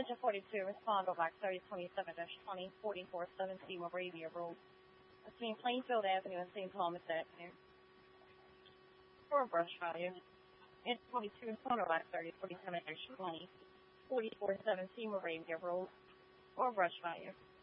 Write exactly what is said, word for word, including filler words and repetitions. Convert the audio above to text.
Engine forty-two, respond to Black thirty twenty-seven twenty forty-four seventeen Moravia Road. Between Plainfield Avenue and Saint Thomas Avenue. For a brush value. Engine twenty-two, respond to Black thirty forty-seven twenty forty-four seventeen Moravia Road. For a brush value.